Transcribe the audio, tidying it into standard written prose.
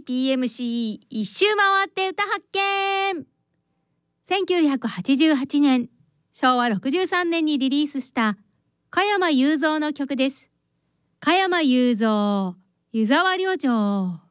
PMC 一周回って歌発見。1988年昭和63年にリリースした加山雄三の曲です。加山雄三、湯沢旅情。